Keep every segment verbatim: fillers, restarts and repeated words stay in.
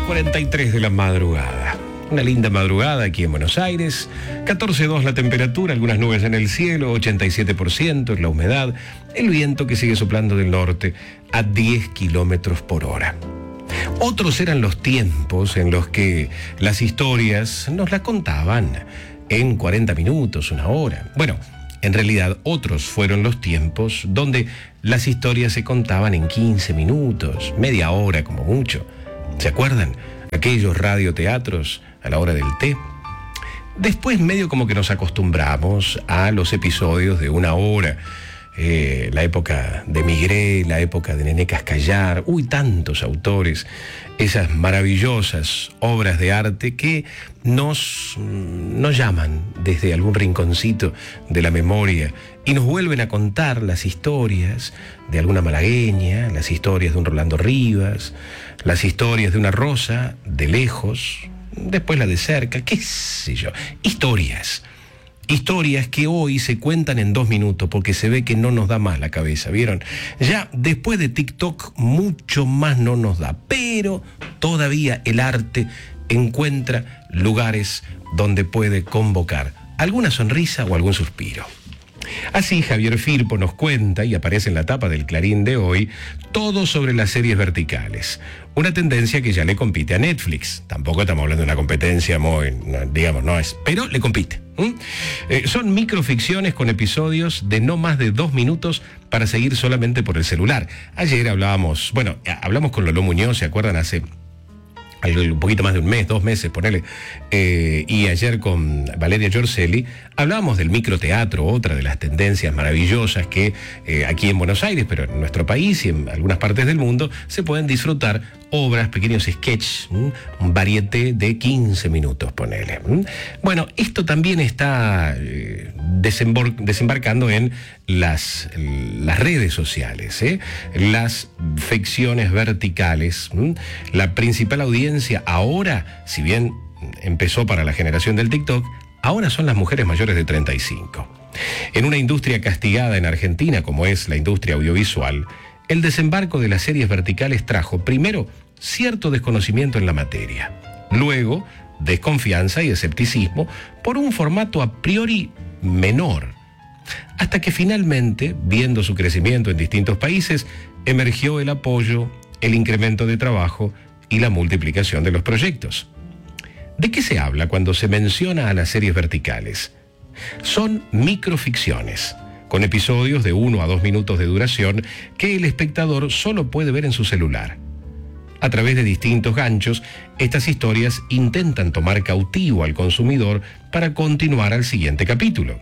cuarenta y tres de la madrugada. Una linda madrugada aquí en Buenos Aires. catorce coma dos la temperatura, algunas nubes en el cielo, ochenta y siete por ciento es la humedad, el viento que sigue soplando del norte a diez kilómetros por hora. Otros eran los tiempos en los que las historias nos las contaban en cuarenta minutos, una hora. Bueno, en realidad otros fueron los tiempos donde las historias se contaban en quince minutos, media hora como mucho. ¿Se acuerdan? Aquellos radioteatros a la hora del té. Después medio como que nos acostumbramos a los episodios de una hora. Eh, la época de Migré, la época de Nené Cascallar, uy, tantos autores, esas maravillosas obras de arte que nos, nos llaman desde algún rinconcito de la memoria y nos vuelven a contar las historias de alguna malagueña, las historias de un Rolando Rivas, las historias de una Rosa de lejos, después la de cerca, qué sé yo, historias. Historias que hoy se cuentan en dos minutos porque se ve que no nos da más la cabeza, ¿vieron? Ya después de TikTok mucho más no nos da, pero todavía el arte encuentra lugares donde puede convocar alguna sonrisa o algún suspiro. Así Javier Firpo nos cuenta, y aparece en la tapa del Clarín de hoy, todo sobre las series verticales. Una tendencia que ya le compite a Netflix. Tampoco estamos hablando de una competencia muy, no, digamos, no es, pero le compite. ¿Mm? Eh, son microficciones con episodios de no más de dos minutos para seguir solamente por el celular. Ayer hablábamos, bueno, hablamos con Lolo Muñoz, ¿se acuerdan? Hace un poquito más de un mes, dos meses, ponele, eh, y ayer con Valeria Giorcelli hablábamos del microteatro, otra de las tendencias maravillosas que eh, aquí en Buenos Aires, pero en nuestro país y en algunas partes del mundo, se pueden disfrutar obras, pequeños sketches, ¿m? un varieté de quince minutos, ponele. ¿m? Bueno, esto también está eh, desembor- desembarcando en las, las redes sociales, ¿eh? las ficciones verticales. ¿m? La principal audiencia ahora, si bien empezó para la generación del TikTok, ahora son las mujeres mayores de treinta y cinco. En una industria castigada en Argentina, como es la industria audiovisual, el desembarco de las series verticales trajo, primero, cierto desconocimiento en la materia, luego, desconfianza y escepticismo por un formato a priori menor, hasta que finalmente, viendo su crecimiento en distintos países, emergió el apoyo, el incremento de trabajo y la multiplicación de los proyectos. ¿De qué se habla cuando se menciona a las series verticales? Son microficciones, con episodios de uno a dos minutos de duración que el espectador solo puede ver en su celular. A través de distintos ganchos, estas historias intentan tomar cautivo al consumidor para continuar al siguiente capítulo.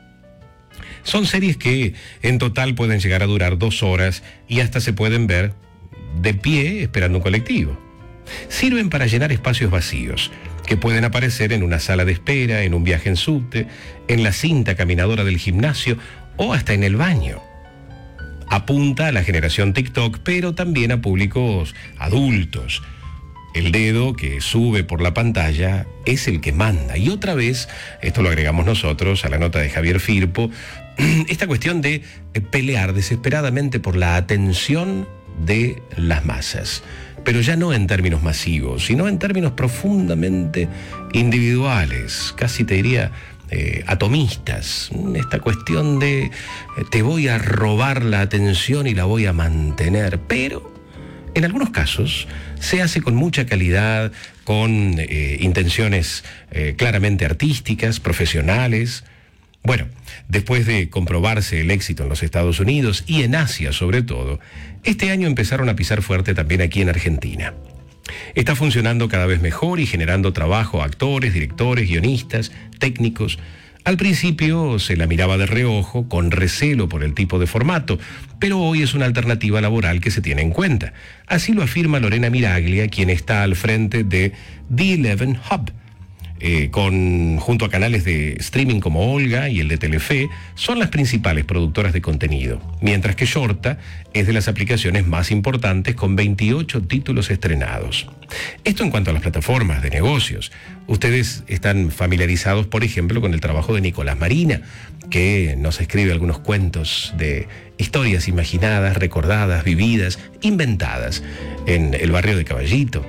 Son series que en total pueden llegar a durar dos horas y hasta se pueden ver de pie esperando un colectivo. Sirven para llenar espacios vacíos, que pueden aparecer en una sala de espera, en un viaje en subte, en la cinta caminadora del gimnasio o hasta en el baño. Apunta a la generación TikTok, pero también a públicos adultos. El dedo que sube por la pantalla es el que manda. Y otra vez, esto lo agregamos nosotros a la nota de Javier Firpo, esta cuestión de pelear desesperadamente por la atención de las masas. Pero ya no en términos masivos, sino en términos profundamente individuales, casi te diría eh, atomistas. Esta cuestión de eh, te voy a robar la atención y la voy a mantener, pero en algunos casos se hace con mucha calidad, con eh, intenciones eh, claramente artísticas, profesionales. Bueno, después de comprobarse el éxito en los Estados Unidos y en Asia sobre todo, este año empezaron a pisar fuerte también aquí en Argentina. Está funcionando cada vez mejor y generando trabajo a actores, directores, guionistas, técnicos. Al principio se la miraba de reojo, con recelo por el tipo de formato, pero hoy es una alternativa laboral que se tiene en cuenta. Así lo afirma Lorena Miraglia, quien está al frente de The Eleven Hub. Eh, con, junto a canales de streaming como Olga y el de Telefe, son las principales productoras de contenido, mientras que Shorta es de las aplicaciones más importantes con veintiocho títulos estrenados. Esto en cuanto a las plataformas de negocios. Ustedes están familiarizados, por ejemplo, con el trabajo de Nicolás Marina, que nos escribe algunos cuentos de historias imaginadas, recordadas, vividas, inventadas en el barrio de Caballito.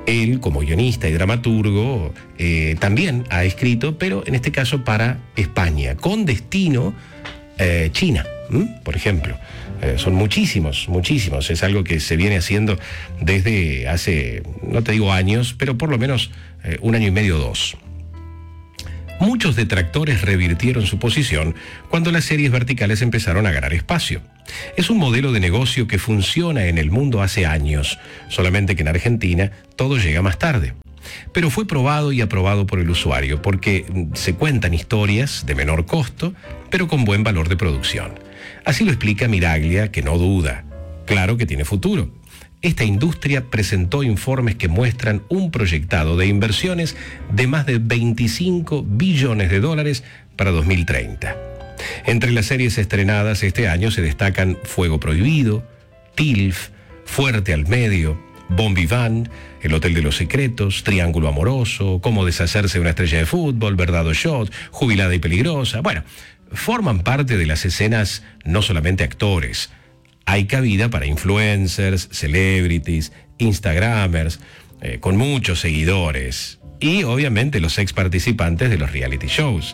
Él, como guionista y dramaturgo, eh, también ha escrito, pero en este caso para España, con destino eh, China, ¿m? Por ejemplo. Eh, son muchísimos, muchísimos. Es algo que se viene haciendo desde hace, no te digo años, pero por lo menos eh, un año y medio o dos. Muchos detractores revirtieron su posición cuando las series verticales empezaron a ganar espacio. Es un modelo de negocio que funciona en el mundo hace años, solamente que en Argentina todo llega más tarde. Pero fue probado y aprobado por el usuario porque se cuentan historias de menor costo, pero con buen valor de producción. Así lo explica Miraglia, que no duda. Claro que tiene futuro. Esta industria presentó informes que muestran un proyectado de inversiones de más de veinticinco billones de dólares para dos mil treinta. Entre las series estrenadas este año se destacan Fuego Prohibido, T I L F, Fuerte al Medio, Bon Vivant, El Hotel de los Secretos, Triángulo Amoroso, Cómo deshacerse de una estrella de fútbol, Verdad o Shot, Jubilada y Peligrosa. Bueno, forman parte de las escenas no solamente actores. Hay cabida para influencers, celebrities, instagramers, eh, con muchos seguidores. Y obviamente los ex participantes de los reality shows.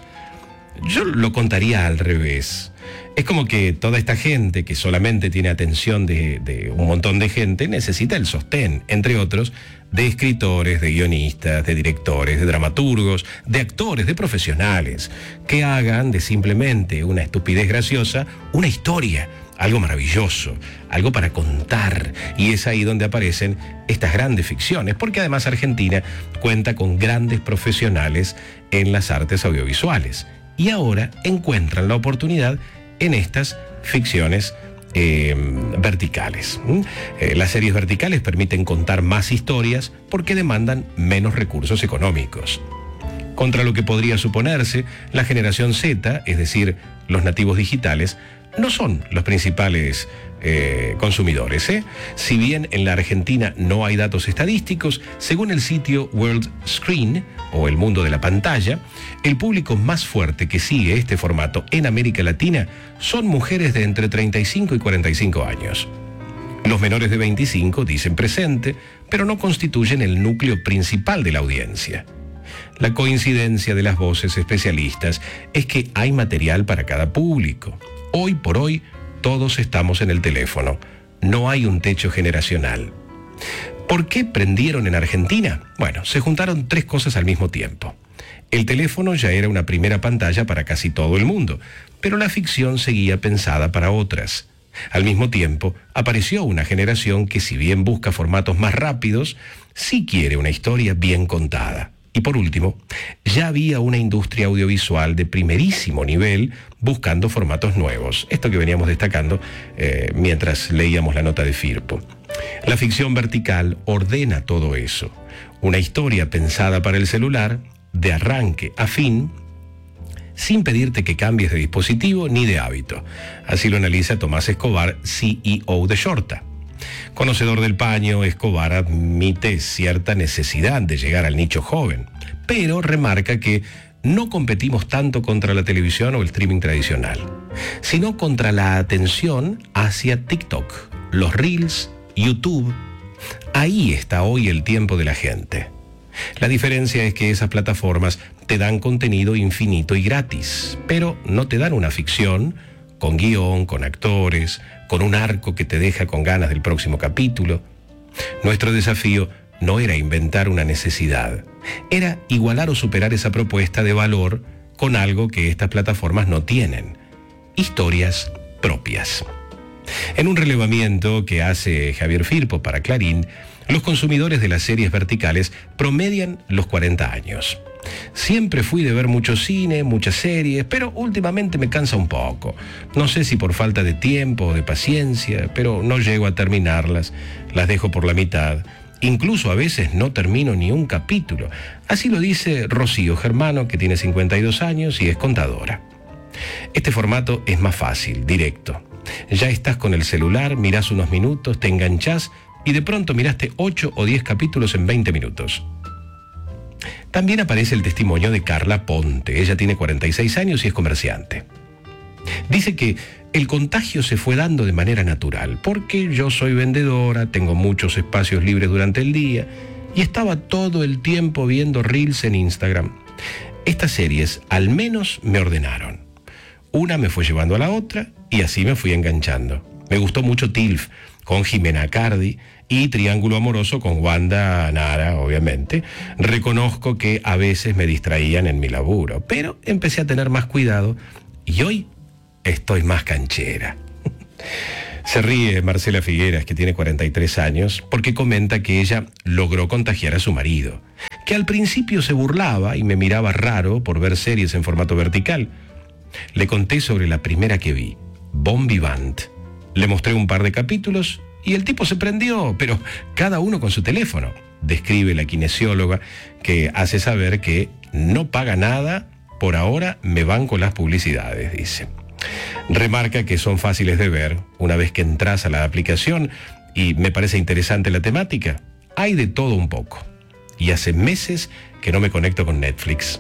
Yo lo contaría al revés. Es como que toda esta gente que solamente tiene atención de, de un montón de gente necesita el sostén, entre otros, de escritores, de guionistas, de directores, de dramaturgos, de actores, de profesionales, que hagan de simplemente una estupidez graciosa una historia, algo maravilloso, algo para contar. Y es ahí donde aparecen estas grandes ficciones, porque además Argentina cuenta con grandes profesionales en las artes audiovisuales. Y ahora encuentran la oportunidad en estas ficciones eh, verticales. ¿Mm? Eh, las series verticales permiten contar más historias porque demandan menos recursos económicos. Contra lo que podría suponerse, la generación Z, es decir, los nativos digitales, no son los principales eh, consumidores. ¿eh? Si bien en la Argentina no hay datos estadísticos, según el sitio World Screen, o El Mundo de la Pantalla, el público más fuerte que sigue este formato en América Latina son mujeres de entre treinta y cinco y cuarenta y cinco años. Los menores de veinticinco dicen presente, pero no constituyen el núcleo principal de la audiencia. La coincidencia de las voces especialistas es que hay material para cada público. Hoy por hoy, todos estamos en el teléfono. No hay un techo generacional. ¿Por qué prendieron en Argentina? Bueno, se juntaron tres cosas al mismo tiempo. El teléfono ya era una primera pantalla para casi todo el mundo, pero la ficción seguía pensada para otras. Al mismo tiempo, apareció una generación que, si bien busca formatos más rápidos, sí quiere una historia bien contada. Y por último, ya había una industria audiovisual de primerísimo nivel buscando formatos nuevos. Esto que veníamos destacando eh, mientras leíamos la nota de Firpo. La ficción vertical ordena todo eso. Una historia pensada para el celular, de arranque a fin, sin pedirte que cambies de dispositivo ni de hábito. Así lo analiza Tomás Escobar, C E O de Shorta. Conocedor del paño, Escobar admite cierta necesidad de llegar al nicho joven, pero remarca que no competimos tanto contra la televisión o el streaming tradicional, sino contra la atención hacia TikTok, los Reels, YouTube. Ahí está hoy el tiempo de la gente. La diferencia es que esas plataformas te dan contenido infinito y gratis, pero no te dan una ficción con guión, con actores, con un arco que te deja con ganas del próximo capítulo. Nuestro desafío no era inventar una necesidad, era igualar o superar esa propuesta de valor con algo que estas plataformas no tienen: historias propias. En un relevamiento que hace Javier Firpo para Clarín, los consumidores de las series verticales promedian los cuarenta años. Siempre fui de ver mucho cine, muchas series, pero últimamente me cansa un poco. No sé si por falta de tiempo o de paciencia, pero no llego a terminarlas, las dejo por la mitad. Incluso a veces no termino ni un capítulo. Así lo dice Rocío Germano, que tiene cincuenta y dos años y es contadora. Este formato es más fácil, directo. Ya estás con el celular, mirás unos minutos, te enganchás y de pronto miraste ocho o diez capítulos en veinte minutos. También aparece el testimonio de Carla Ponte. Ella tiene cuarenta y seis años y es comerciante. Dice que el contagio se fue dando de manera natural, porque yo soy vendedora, tengo muchos espacios libres durante el día y estaba todo el tiempo viendo reels en Instagram. Estas series al menos me ordenaron. Una me fue llevando a la otra y así me fui enganchando. Me gustó mucho T I L F con Jimena Cardi y Triángulo Amoroso con Wanda Nara, obviamente. Reconozco que a veces me distraían en mi laburo, pero empecé a tener más cuidado y hoy estoy más canchera. Se ríe Marcela Figueras, que tiene cuarenta y tres años, porque comenta que ella logró contagiar a su marido, que al principio se burlaba y me miraba raro por ver series en formato vertical. Le conté sobre la primera que vi, Bon Vivant. Le mostré un par de capítulos y el tipo se prendió, pero cada uno con su teléfono. Describe la kinesióloga, que hace saber que no paga nada, por ahora me banco las publicidades, dice. Remarca que son fáciles de ver una vez que entras a la aplicación y me parece interesante la temática. Hay de todo un poco. Y hace meses que no me conecto con Netflix.